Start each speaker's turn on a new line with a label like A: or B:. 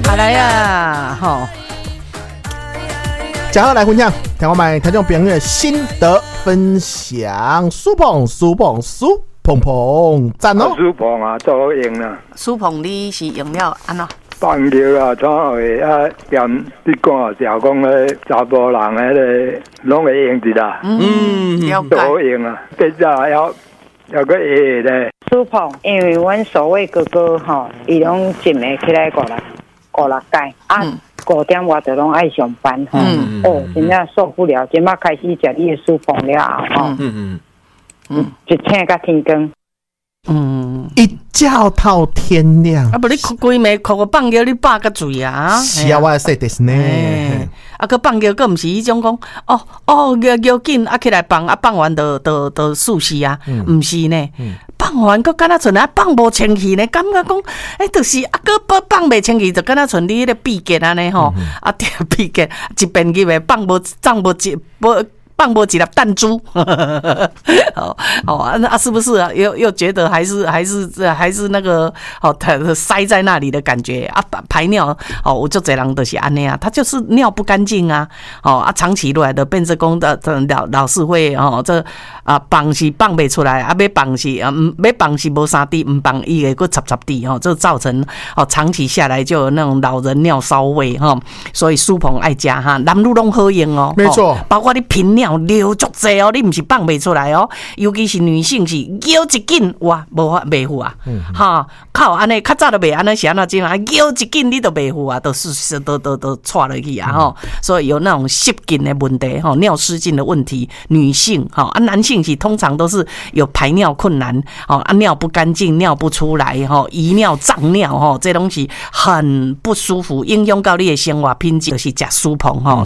A: 来呀，吼！
B: 正好来分享，听我们听众朋友的心得分享。苏鹏，赞哦！
C: 苏鹏啊，做用啦。
A: 苏鹏，你是用了安怎？
C: 放球啊，怎会啊？连你讲啊，就讲咧，查甫人迄个拢会用一啦。
A: 了解。
C: 做用啊，比较要个会咧。
D: 苏鹏，因为阮所谓哥哥吼，伊拢一暝起来五六届啊。5点我就拢爱上班吼，真正受不了，今麦开始食你的苏鹏了吼，一醒到天光，
B: 一觉到天亮。
A: 啊，不你规暝哭个放尿，你饱个醉啊？
B: 是啊，我说的呢。
A: 啊，个放尿，个毋是迄种讲，尿紧啊起来放，啊放完就猝死啊，毋是呢。放完佫敢若像啊放无清气呢，感觉讲，就是啊佫放袂清气，就敢若像你迄个闭结安尼吼，啊闭结一边入来放无一粒弹珠，是不是啊？又觉得还是那个塞在那里的感觉啊？排尿我就这人就是安尼啊，他就是尿不干净啊，长期落来的变成讲的老是会放是放不出来啊，要放是无三滴，唔放伊会佫插滴这造成长期下来就有那种老人尿骚味所以苏鹏爱食男女拢好用哦，
B: 没错，
A: 包括你频尿流足济哦，你不是放不出来哦，尤其是女性是尿一紧哇，无法袂赴啊，靠安尼较早都袂安尼是安怎种啊，尿一紧你都袂赴啊，都错落去啊所以有那种失禁的问题尿失禁的问题，女性男性是通常都是有排尿困难尿不干净，尿不出来遗尿胀尿这东西很不舒服，影响到你的生活品质，就是吃苏鹏